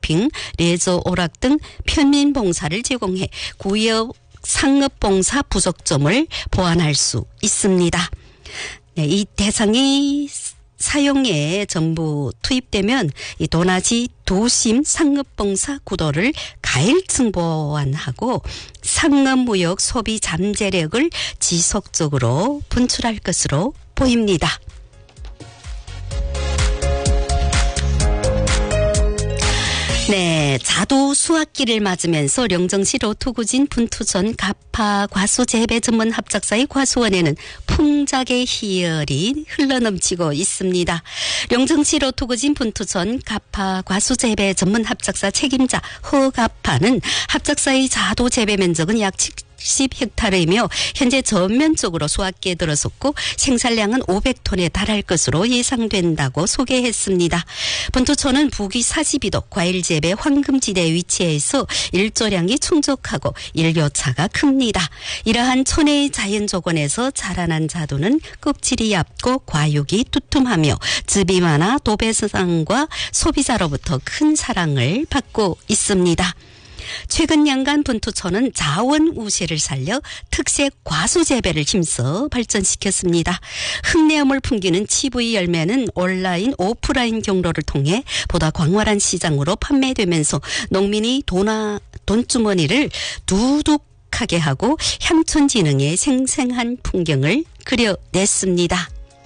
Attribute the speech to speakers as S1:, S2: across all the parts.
S1: 캠핑, 레저 오락 등 편민봉사를 제공해 구역 상업봉사 부족점을 보완할 수 있습니다. 네, 이 대상이 사용에 전부 투입되면 이 도나지 도심 상업봉사 구도를 가일층 보완하고 상업무역 소비 잠재력을 지속적으로 분출할 것으로 보입니다. 네, 자두 수확기를 맞으면서 영정시 로투구진 분투전 가파 과수 재배 전문 합작사의 과수원에는 풍작의 희열이 흘러넘치고 있습니다. 영정시 로투구진 분투전 가파 과수 재배 전문 합작사 책임자 허가파는 합작사의 자두 재배 면적은 약 70헥타르이며 현재 전면적으로 수확기에 들어섰고 생산량은 500톤에 달할 것으로 예상된다고 소개했습니다. 분투촌은 북위 42도 과일 재배 황금지대에 위치해서 일조량이 충족하고 일교차가 큽니다. 이러한 촌의 자연 조건에서 자라난 자두는 껍질이 얇고 과육이 두툼하며 즙이 많아 도배상과 소비자로부터 큰 사랑을 받고 있습니다. 최근 양간 분투촌은 자원 우세를 살려 특색 과수 재배를 힘써 발전시켰습니다. 흙내음을 풍기는 치부의 열매는 온라인 오프라인 경로를 통해 보다 광활한 시장으로 판매되면서 농민이 돈주머니를 두둑하게 하고 향촌지능의 생생한 풍경을 그려냈습니다.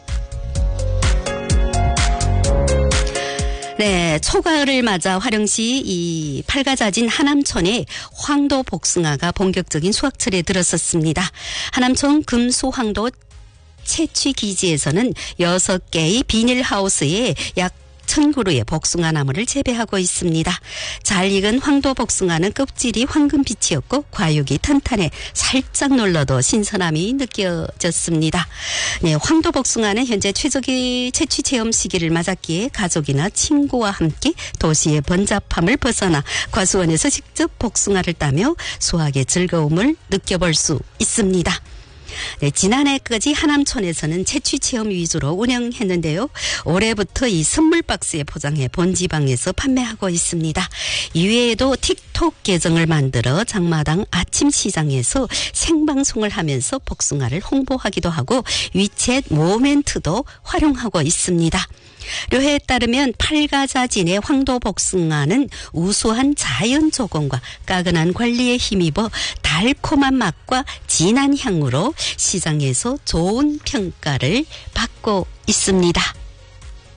S1: 네, 초가을을 맞아 화령시 이 팔가자진 하남촌에 황도 복숭아가 본격적인 수확철에 들어섰습니다. 하남촌 금수황도 채취기지에서는 6개의 비닐하우스에 약 1000그루의 복숭아 나무를 재배하고 있습니다. 잘 익은 황도 복숭아는 껍질이 황금빛이었고 과육이 탄탄해 살짝 눌러도 신선함이 느껴졌습니다. 네, 황도 복숭아는 현재 최적의 채취 체험 시기를 맞았기에 가족이나 친구와 함께 도시의 번잡함을 벗어나 과수원에서 직접 복숭아를 따며 수확의 즐거움을 느껴볼 수 있습니다. 네, 지난해까지 하남촌에서는 채취 체험 위주로 운영했는데요. 올해부터 이 선물 박스에 포장해 본지방에서 판매하고 있습니다. 이외에도 틱톡 계정을 만들어 장마당 아침 시장에서 생방송을 하면서 복숭아를 홍보하기도 하고 위챗 모멘트도 활용하고 있습니다. 료해에 따르면 팔가자진의 황도 복숭아는 우수한 자연 조건과 까근한 관리에 힘입어 달콤한 맛과 진한 향으로 시장에서 좋은 평가를 받고 있습니다.